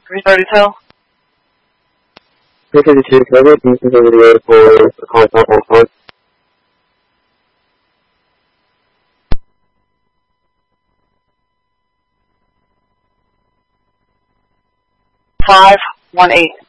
332. 332, can I get pieces over the air for the contact on phone? 518.